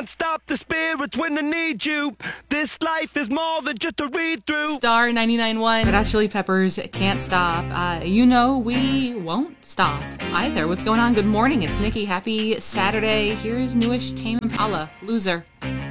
can't stop the spirits when I need you. This life is more than just a read-through. Star 99.1. Red Hot Chili Peppers, Can't Stop. We won't stop either. What's going on? Good morning. It's Nikki. Happy Saturday. Here's newish Tame Impala, Loser.